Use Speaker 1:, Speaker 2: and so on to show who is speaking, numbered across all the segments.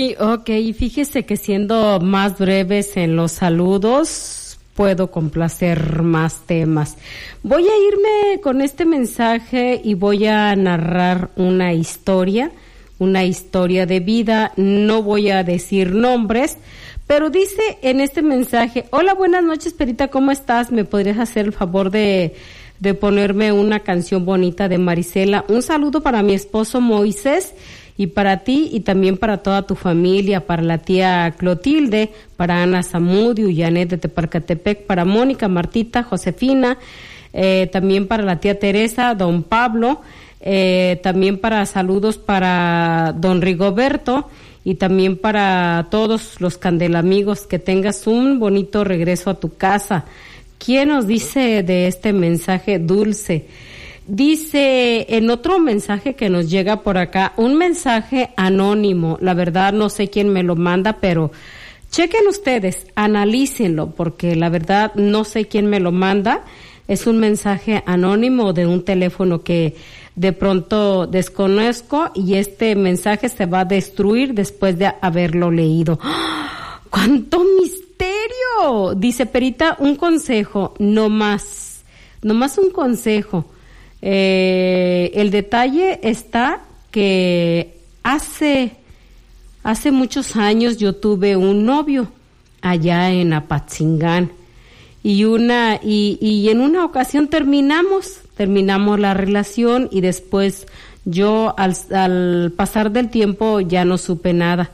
Speaker 1: Ok, fíjese que siendo más breves en los saludos, puedo complacer más temas. Voy a irme con este mensaje y voy a narrar una historia de vida. No voy a decir nombres, pero dice en este mensaje: hola, buenas noches, Perita, ¿cómo estás? ¿Me podrías hacer el favor de ponerme una canción bonita de Marisela? Un saludo para mi esposo Moisés y para ti y también para toda tu familia, para la tía Clotilde, para Ana Zamudio, Janet de Teparcatepec, para Mónica, Martita, Josefina, también para la tía Teresa, don Pablo, también para saludos para don Rigoberto y también para todos los candelamigos. Que tengas un bonito regreso a tu casa. ¿Quién nos dice de este mensaje dulce? Dice en otro mensaje que nos llega por acá, un mensaje anónimo. La verdad no sé quién me lo manda, pero chequen ustedes, analícenlo, porque la verdad no sé quién me lo manda. Es un mensaje anónimo de un teléfono que de pronto desconozco y este mensaje se va a destruir después de haberlo leído. ¡Oh! ¡Cuánto misterio! Dice: Perita, un consejo, no más un consejo. El detalle está que hace muchos años yo tuve un novio allá en Apatzingán y en una ocasión terminamos la relación y después yo al pasar del tiempo ya no supe nada,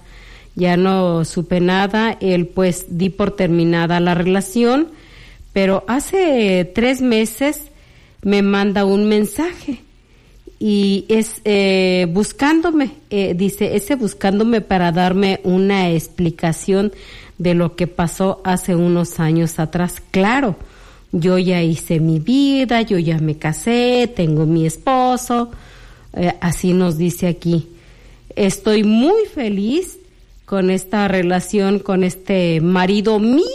Speaker 1: él pues di por terminada la relación, pero hace 3 meses me manda un mensaje y es buscándome para darme una explicación de lo que pasó hace unos años atrás. Claro, yo ya hice mi vida, yo ya me casé, tengo mi esposo, así nos dice aquí. Estoy muy feliz con esta relación, con este marido mío,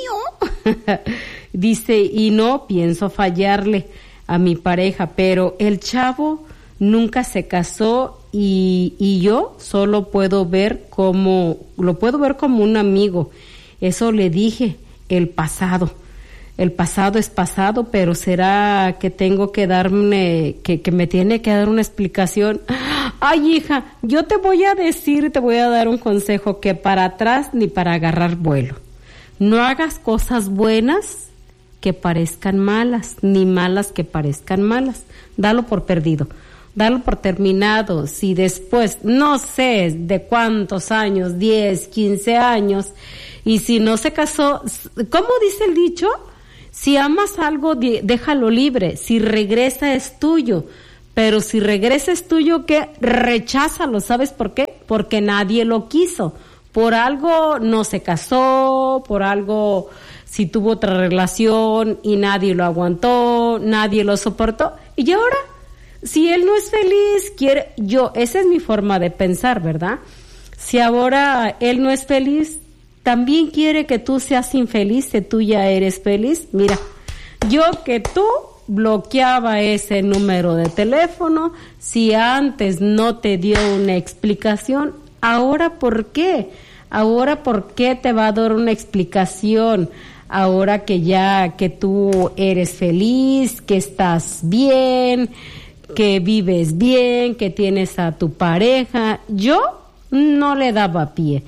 Speaker 1: dice, y no pienso fallarle a mi pareja, pero el chavo nunca se casó y yo solo lo puedo ver como un amigo. Eso le dije. El pasado es pasado, pero será que tengo que que me tiene que dar una explicación. Ay, hija, yo te voy a dar un consejo, que para atrás ni para agarrar vuelo. No hagas cosas buenas que parezcan malas, ni malas que parezcan malas. Dalo por perdido, dalo por terminado. Si después, no sé de cuántos años, 10, 15 años, y si no se casó, ¿cómo dice el dicho? Si amas algo, déjalo libre. Si regresa es tuyo, pero si regresa es tuyo, ¿qué? Recházalo. ¿Sabes por qué? Porque nadie lo quiso. Por algo no se casó, por algo si tuvo otra relación y nadie lo aguantó, nadie lo soportó. Y ahora, si él no es feliz, esa es mi forma de pensar, ¿verdad? Si ahora él no es feliz, también quiere que tú seas infeliz, que tú ya eres feliz. Mira, yo que tú bloqueaba ese número de teléfono, si antes no te dio una explicación, ¿ahora por qué? ¿Ahora por qué te va a dar una explicación? Ahora que tú eres feliz, que estás bien, que vives bien, que tienes a tu pareja. Yo no le daba pie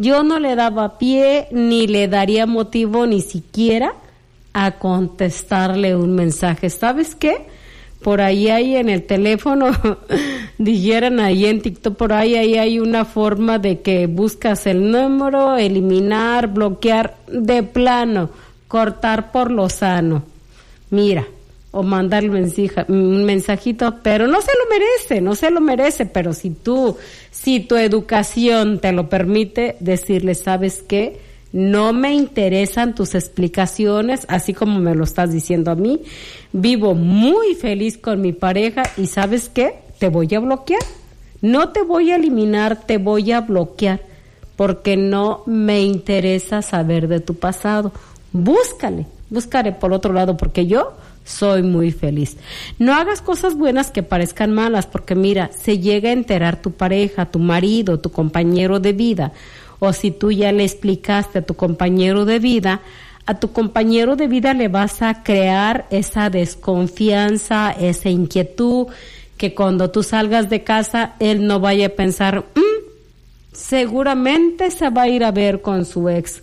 Speaker 1: ni le daría motivo ni siquiera a contestarle un mensaje. ¿Sabes qué? Por ahí hay en el teléfono, dijeran ahí en TikTok, por ahí hay una forma de que buscas el número, eliminar, bloquear, de plano, cortar por lo sano. Mira, o mandarle un mensajito, pero no se lo merece, pero si tu educación te lo permite, decirle: ¿sabes qué? No me interesan tus explicaciones, así como me lo estás diciendo a mí. Vivo muy feliz con mi pareja y ¿sabes qué? Te voy a bloquear. No te voy a eliminar, te voy a bloquear, porque no me interesa saber de tu pasado. Buscaré por otro lado, porque yo soy muy feliz. No hagas cosas buenas que parezcan malas, porque mira, se llega a enterar tu pareja, tu marido, tu compañero de vida, o si tú ya le explicaste a tu compañero de vida le vas a crear esa desconfianza, esa inquietud, que cuando tú salgas de casa, él no vaya a pensar, seguramente se va a ir a ver con su ex,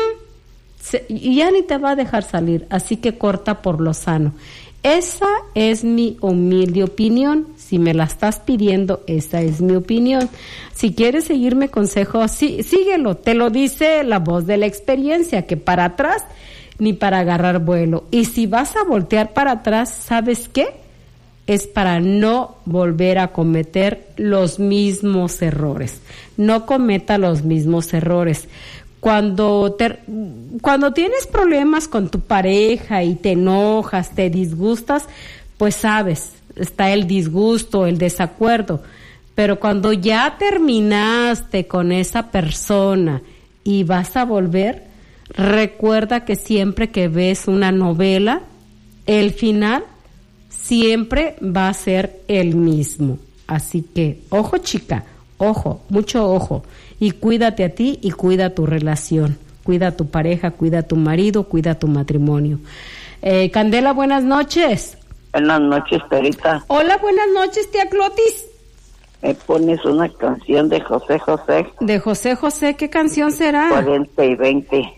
Speaker 1: y ya ni te va a dejar salir, así que corta por lo sano. Esa es mi humilde opinión. Si me la estás pidiendo, esa es mi opinión. Si quieres seguirme consejo, sí, síguelo. Te lo dice la voz de la experiencia, que para atrás ni para agarrar vuelo. Y si vas a voltear para atrás, ¿sabes qué? Es para no volver a cometer los mismos errores. No cometa los mismos errores. Cuando tienes problemas con tu pareja y te enojas, te disgustas, pues sabes, está el disgusto, el desacuerdo. Pero cuando ya terminaste con esa persona y vas a volver, recuerda que siempre que ves una novela, el final siempre va a ser el mismo. Así que, ojo chica, ojo, mucho ojo. Y cuídate a ti y cuida tu relación. Cuida a tu pareja, cuida a tu marido, cuida a tu matrimonio. Candela, buenas noches.
Speaker 2: Buenas noches, Perita.
Speaker 1: Hola, buenas noches, tía Clotis.
Speaker 2: Me pones una canción de José José.
Speaker 1: De José José, ¿qué canción será?
Speaker 2: 40 y 20.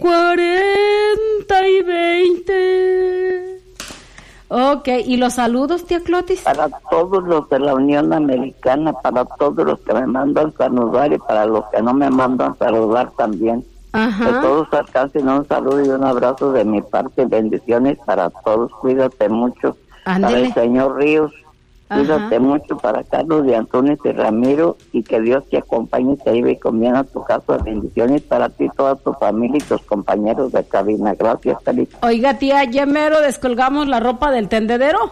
Speaker 1: 40 y 20. Ok, ¿y los saludos, tía Clotis?
Speaker 2: Para todos los de la Unión Americana, para todos los que me mandan saludar y para los que no me mandan saludar también.
Speaker 1: Ajá.
Speaker 2: Que todos alcancen un saludo y un abrazo de mi parte. Bendiciones para todos. Cuídate mucho.
Speaker 1: Ándele.
Speaker 2: Para el señor Ríos. Cuídate
Speaker 1: Ajá.
Speaker 2: mucho para Carlos de Antonio y Ramiro, y que Dios te acompañe y te lleve con bien a tu casa. Bendiciones para ti, toda tu familia y tus compañeros de cabina. Gracias, Felipe.
Speaker 1: Oiga, tía, ¿ya mero descolgamos la ropa del tendedero?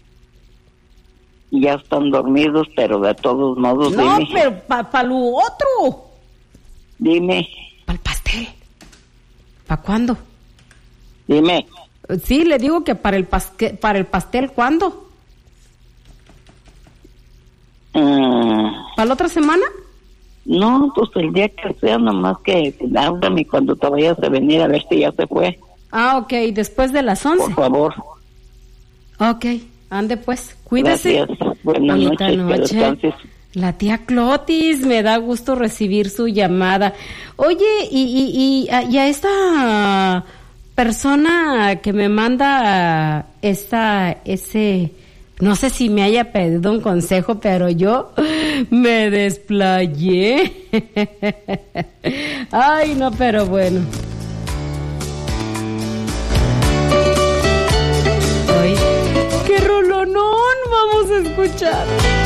Speaker 2: Ya están dormidos, pero de todos modos,
Speaker 1: No,
Speaker 2: dime.
Speaker 1: pero para lo otro.
Speaker 2: Dime,
Speaker 1: Para el pastel. ¿Para cuándo?
Speaker 2: dime.
Speaker 1: Sí, le digo que para el pastel, ¿cuándo? ¿Para la otra semana?
Speaker 2: No, pues el día que sea, nomás que háblame cuando te vayas a venir a ver si ya se fue.
Speaker 1: Ah, ok, después de las 11.
Speaker 2: Por favor.
Speaker 1: Ok, ande pues, cuídese.
Speaker 2: Gracias. Buenas
Speaker 1: Bonita
Speaker 2: noches, que
Speaker 1: noche.
Speaker 2: descanses.
Speaker 1: La tía Clotis, me da gusto recibir su llamada. Oye, y a esta persona que me manda ese, no sé si me haya pedido un consejo, pero yo me desplayé. Ay, no, pero bueno. Ay, qué rolonón vamos a escuchar.